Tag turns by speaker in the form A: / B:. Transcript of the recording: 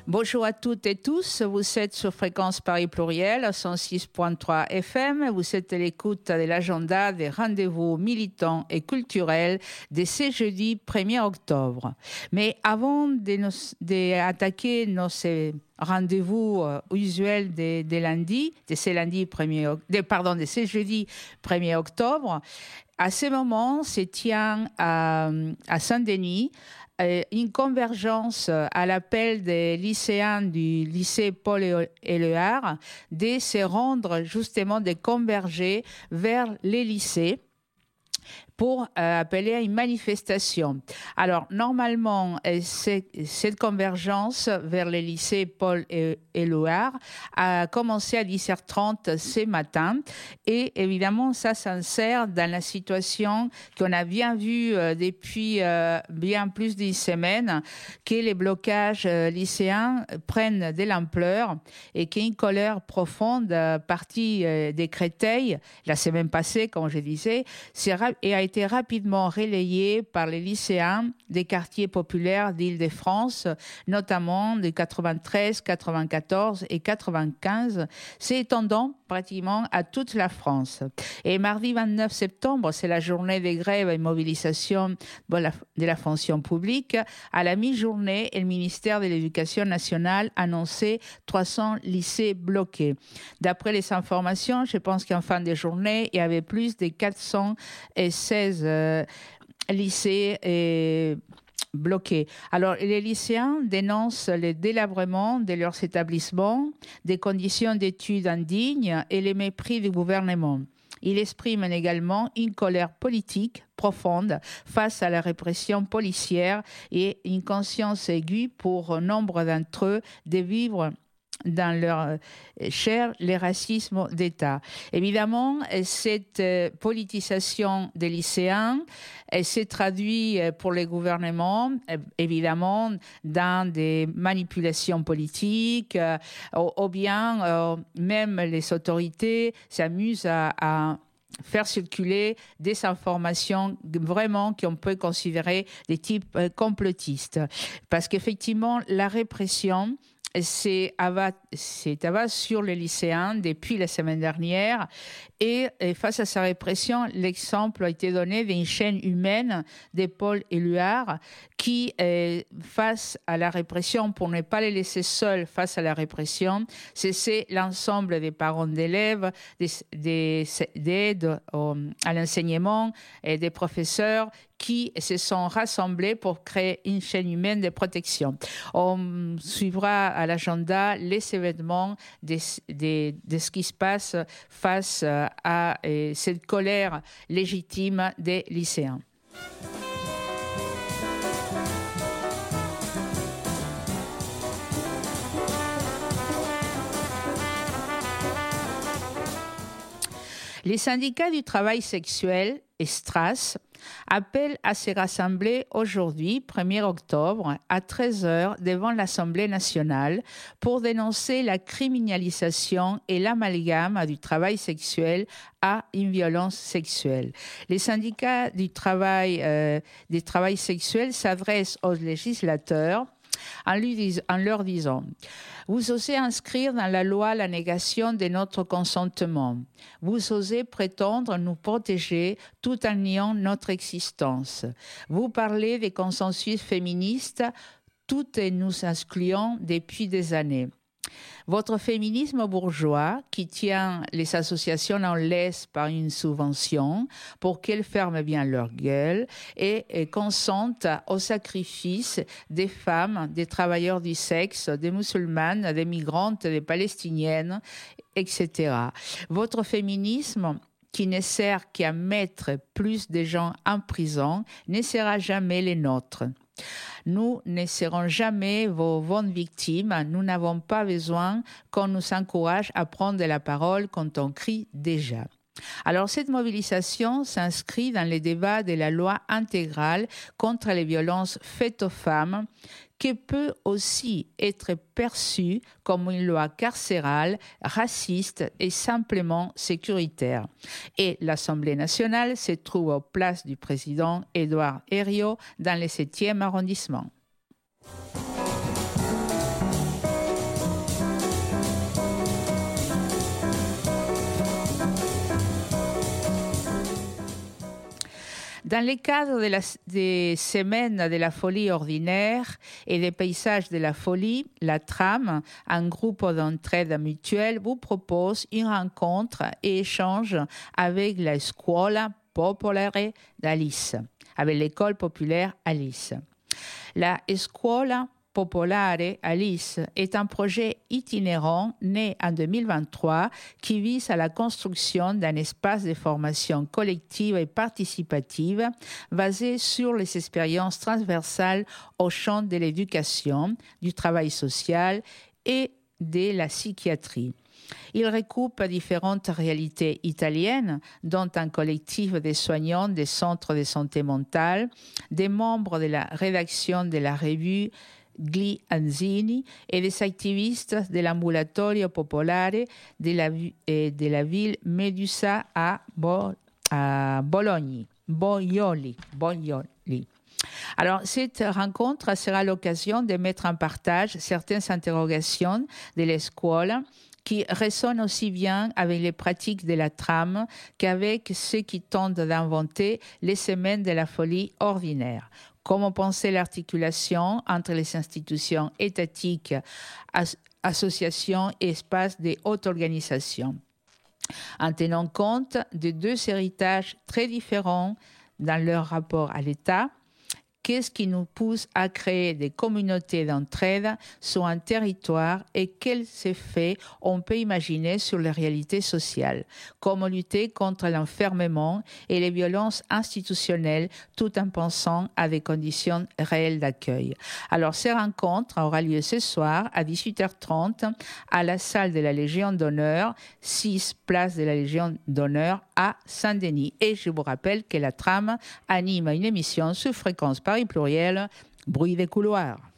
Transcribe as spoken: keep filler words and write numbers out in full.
A: Bonjour à toutes et tous, vous êtes sur Fréquence Paris Pluriel, cent six virgule trois F M, vous êtes à l'écoute de l'agenda des rendez-vous militants et culturels de ce jeudi premier octobre. Mais avant d'attaquer nos, nos rendez-vous euh, usuels des de lundi, de ce lundi premier, de, pardon, de ce jeudi premier octobre, à ce moment se tient à, à Saint-Denis une convergence à l'appel des lycéens du lycée Paul Éluard de se rendre justement, de converger vers les lycées pour euh, appeler à une manifestation. Alors, normalement, euh, cette convergence vers les lycées Paul Éluard a commencé à dix heures trente ce matin. Et évidemment, ça s'insère dans la situation qu'on a bien vue euh, depuis euh, bien plus d'une semaine, que les blocages euh, lycéens prennent de l'ampleur et qu'il y a une colère profonde euh, partie euh, des Créteil, la semaine passée, comme je disais, et a été été rapidement relayé par les lycéens des quartiers populaires d'Île-de-France, notamment de quatre-vingt-treize, quatre-vingt-quatorze et quatre-vingt-quinze, s'étendant pratiquement à toute la France. Et mardi vingt-neuf septembre, c'est la journée des grèves et mobilisations de la, de la fonction publique. À la mi-journée, le ministère de l'Éducation nationale annonçait trois cents lycées bloqués. D'après les informations, je pense qu'en fin de journée, il y avait plus de quatre cent seize euh, lycées et bloqués. Alors, les lycéens dénoncent le délabrement de leurs établissements, des conditions d'études indignes et les mépris du gouvernement. Ils expriment également une colère politique profonde face à la répression policière et une conscience aiguë pour nombre d'entre eux de vivre dans leur chair les racismes d'État. Évidemment, cette politisation des lycéens s'est traduite pour les gouvernements, évidemment, dans des manipulations politiques, ou bien euh, même les autorités s'amusent à, à faire circuler des informations vraiment qu'on peut considérer des types complotistes. Parce qu'effectivement, la répression c'est abat sur les lycéens depuis la semaine dernière et, et face à sa répression, l'exemple a été donné d'une chaîne humaine de Paul Éluard qui, euh, face à la répression, pour ne pas les laisser seuls face à la répression, c'est l'ensemble des parents d'élèves, des, des, des aides au, à l'enseignement et des professeurs qui se sont rassemblés pour créer une chaîne humaine de protection. On suivra à l'agenda les événements de, de, de ce qui se passe face à euh, cette colère légitime des lycéens. Les syndicats du travail sexuel, Estras, appellent à se rassembler aujourd'hui, premier octobre, à treize heures devant l'Assemblée nationale pour dénoncer la criminalisation et l'amalgame du travail sexuel à une violence sexuelle. Les syndicats du travail, euh, du travail sexuel s'adressent aux législateurs en, lui dis- en leur disant « Vous osez inscrire dans la loi la négation de notre consentement. Vous osez prétendre nous protéger tout en niant notre existence. Vous parlez des consensus féministes tout en nous excluant depuis des années. Votre féminisme bourgeois, qui tient les associations en laisse par une subvention pour qu'elles ferment bien leur gueule et, et consentent au sacrifice des femmes, des travailleurs du sexe, des musulmanes, des migrantes, des palestiniennes, et cetera. Votre féminisme, qui ne sert qu'à mettre plus de gens en prison, ne sera jamais le nôtre. Nous ne serons jamais vos bonnes victimes. Nous n'avons pas besoin qu'on nous encourage à prendre la parole quand on crie déjà. » Alors, cette mobilisation s'inscrit dans les débats de la loi intégrale contre les violences faites aux femmes, qui peut aussi être perçue comme une loi carcérale, raciste et simplement sécuritaire. Et l'Assemblée nationale se trouve aux places du président Édouard Herriot dans le septième arrondissement. Dans le cadre de la, des semaines de la folie ordinaire et des paysages de la folie, la Tram, un groupe d'entraide mutuelle, vous propose une rencontre et échange avec la Scuola Popolare d'Alice, avec l'école populaire Alice. La Scuola Popolare Alice est un projet itinérant né en deux mille vingt-trois qui vise à la construction d'un espace de formation collective et participative basé sur les expériences transversales au champ de l'éducation, du travail social et de la psychiatrie. Il recoupe différentes réalités italiennes, dont un collectif de soignants des centres de santé mentale, des membres de la rédaction de la revue Gli Anzini et des activistes de l'ambulatorio popolare de la, de la ville Medusa à, Bo, à Bologna, Boglioli, Boglioli. Alors, cette rencontre sera l'occasion de mettre en partage certaines interrogations de l'école qui résonnent aussi bien avec les pratiques de la Tram qu'avec ceux qui tentent d'inventer les semaines de la folie ordinaire. Comment penser l'articulation entre les institutions étatiques, as- associations et espaces de haute organisation, en tenant compte de deux héritages très différents dans leur rapport à l'État. Qu'est-ce qui nous pousse à créer des communautés d'entraide sur un territoire et quels effets on peut imaginer sur les réalités sociales? Comment lutter contre l'enfermement et les violences institutionnelles tout en pensant à des conditions réelles d'accueil? Alors, ces rencontres aura lieu ce soir à dix-huit heures trente à la salle de la Légion d'honneur, six place de la Légion d'honneur à Saint-Denis. Et je vous rappelle que la Tram anime une émission sur Fréquence Paris Pluriel, Bruit des couloirs.